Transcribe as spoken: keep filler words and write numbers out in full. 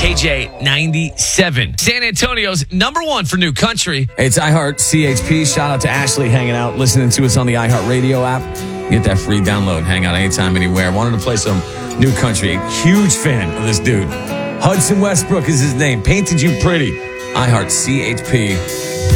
K J ninety-seven. San Antonio's number one for new country. Hey, it's iHeart C H P. Shout out to Ashley hanging out, listening to us on the iHeart Radio app. Get that free download. Hang out anytime, anywhere. Wanted to play some new country. Huge fan of this dude. Hudson Westbrook is his name. Painted You Pretty. iHeart C H P.